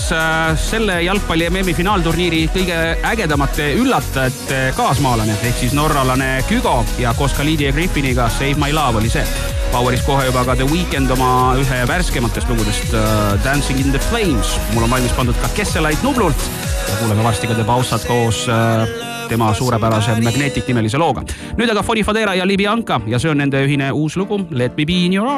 selle jalgpalli MM-i finaalturniiri kõige ägedamate üllatajate kaasmaalane ehk siis norralane Kügo ja koos Khalidi ja Griffiniga Save My Love oli see. Poweris kohe juba ka The Weeknd oma ühe värskematest lugudest Dancing in the Flames. Mul on valmis pandud ka Kesselaid Nublult ja kuuleme varsti ka The Baussat koos tema suurepärase Magnetic nimelise looga. Nüüd aga Foni Fadera ja Libianca ja see on nende ühine uus lugu Let Me Be In Your Arms.